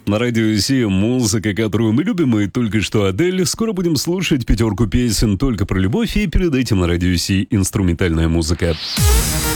На радио Си музыка, которую мы любим, и только что Адель. Скоро будем слушать пятерку песен только про любовь, и перед этим на радио Си инструментальная музыка.